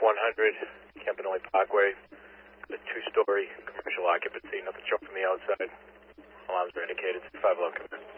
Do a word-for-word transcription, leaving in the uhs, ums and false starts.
one hundred, Campanelli Parkway, a two-story commercial occupancy, nothing showing from the outside. Alarms are indicated, five below command.